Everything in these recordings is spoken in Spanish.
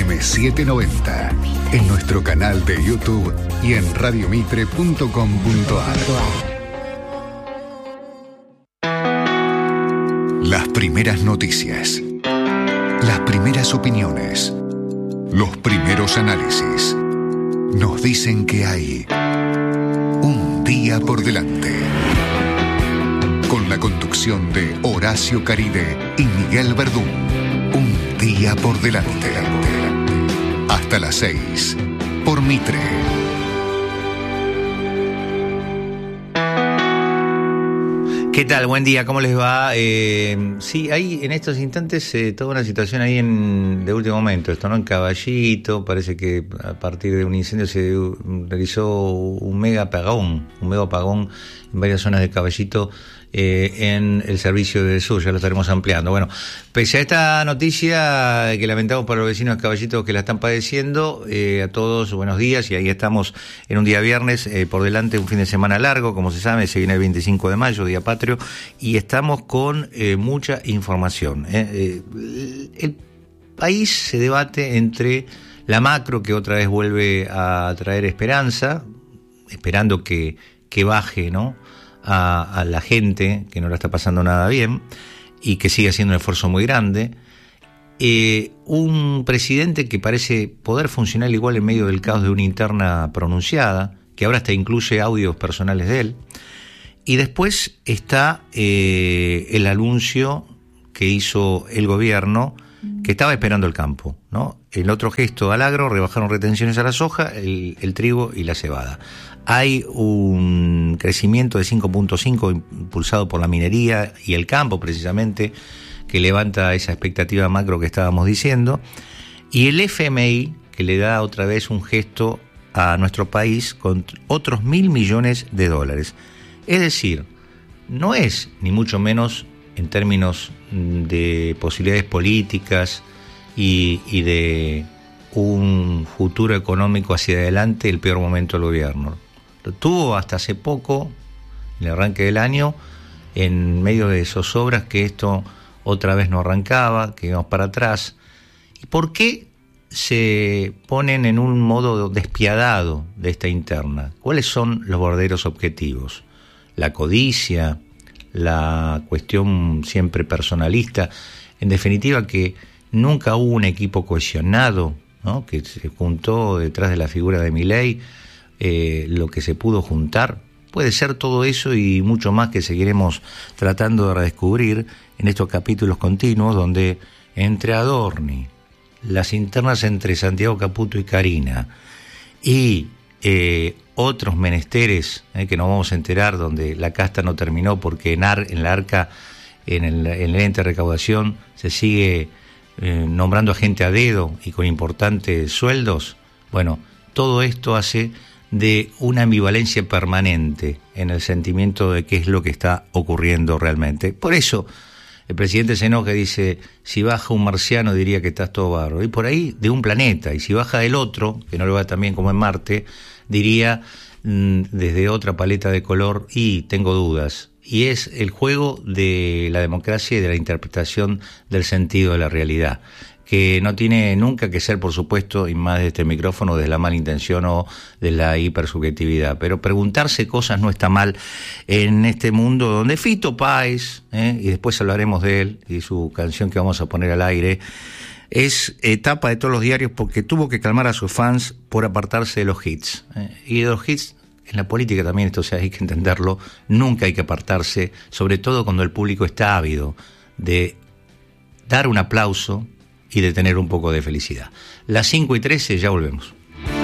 AM790, en nuestro canal de YouTube y en radiomitre.com.ar. Las primeras noticias, las primeras opiniones, los primeros análisis, nos dicen que hay un día por delante. Con la conducción de Horacio Caride y Miguel Verdún. Un día por delante. Hasta las 6. Por Mitre. ¿Qué tal? Buen día, ¿cómo les va? Sí, hay en estos instantes toda una situación ahí de último momento. Esto, ¿no? En Caballito, parece que a partir de un incendio se realizó un mega apagón en varias zonas de Caballito, en el servicio de sur, ya lo estaremos ampliando. Bueno, pese a esta noticia que lamentamos para los vecinos de Caballito que la están padeciendo, a todos buenos días, y ahí estamos en un día viernes, por delante un fin de semana largo, como se sabe, se viene el 25 de mayo, Día Patrio, y estamos con mucha información. El país se debate entre la macro, que otra vez vuelve a traer esperanza, esperando que baje, ¿no?, a la gente que no la está pasando nada bien y que sigue haciendo un esfuerzo muy grande, un presidente que parece poder funcionar igual en medio del caos de una interna pronunciada, que ahora hasta incluye audios personales de él, y después está el anuncio que hizo el gobierno, que estaba esperando el campo, ¿no? El otro gesto al agro: rebajaron retenciones a la soja, el trigo y la cebada. Hay un crecimiento de 5.5 impulsado por la minería y el campo, precisamente, que levanta esa expectativa macro que estábamos diciendo, y el FMI, que le da otra vez un gesto a nuestro país con otros $1.000 millones. Es decir, no es ni mucho menos, en términos de posibilidades políticas y de un futuro económico hacia adelante, el peor momento del gobierno. Lo tuvo hasta hace poco, en el arranque del año, en medio de zozobras, que esto otra vez no arrancaba, que íbamos para atrás. ¿Y por qué se ponen en un modo despiadado de esta interna? ¿Cuáles son los verdaderos objetivos? La codicia, la cuestión siempre personalista, en definitiva, que nunca hubo un equipo cohesionado, ¿no?, que se juntó detrás de la figura de Milei, lo que se pudo juntar. Puede ser todo eso y mucho más, que seguiremos tratando de redescubrir en estos capítulos continuos, donde entre Adorni, las internas entre Santiago Caputo y Karina, y otros menesteres que nos vamos a enterar, donde la casta no terminó porque en la arca, en el ente de recaudación, se sigue nombrando a gente a dedo y con importantes sueldos. Bueno, todo esto hace de una ambivalencia permanente en el sentimiento de qué es lo que está ocurriendo realmente. Por eso el presidente se enoja y dice: si baja un marciano diría que estás todo bárbaro. Y por ahí de un planeta, y si baja del otro, que no lo va tan bien como en Marte, diría desde otra paleta de color: y tengo dudas. Y es el juego de la democracia y de la interpretación del sentido de la realidad, que no tiene nunca que ser, por supuesto, y más de este micrófono, de la mala intención o de la hipersubjetividad. Pero preguntarse cosas no está mal en este mundo donde Fito Páez, y después hablaremos de él y su canción que vamos a poner al aire, es tapa de todos los diarios porque tuvo que calmar a sus fans por apartarse de los hits. Y de los hits, en la política también, esto hay que entenderlo, nunca hay que apartarse, sobre todo cuando el público está ávido de dar un aplauso y de tener un poco de felicidad. Las 5:13, ya volvemos.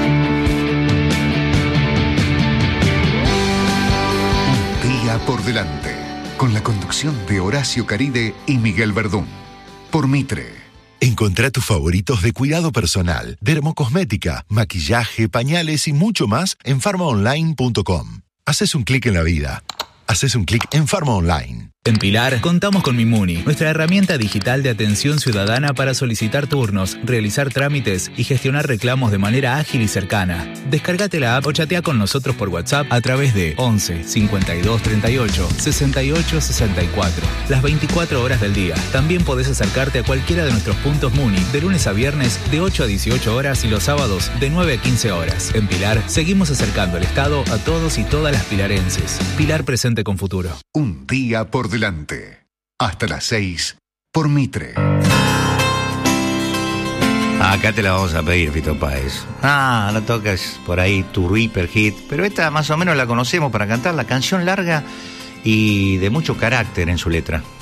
Un día por delante, con la conducción de Horacio Caride y Miguel Verdún. Por Mitre. Encontrá tus favoritos de cuidado personal, dermocosmética, maquillaje, pañales y mucho más en farmaonline.com. Haces un clic en la vida. Haces un clic en Farma Online. En Pilar, contamos con Mimuni, nuestra herramienta digital de atención ciudadana para solicitar turnos, realizar trámites y gestionar reclamos de manera ágil y cercana. Descárgate la app o chatea con nosotros por WhatsApp a través de 11 52 38 68 64. Las 24 horas del día. También podés acercarte a cualquiera de nuestros puntos Muni de lunes a viernes de 8 a 18 horas y los sábados de 9 a 15 horas. En Pilar, seguimos acercando el Estado a todos y todas las pilarenses. Pilar presente con futuro. Un día por delante. Hasta las 6 por Mitre. Acá te la vamos a pedir, Fito Páez. No tocas por ahí tu Reaper Hit, pero esta más o menos la conocemos para cantar, la canción larga y de mucho carácter en su letra.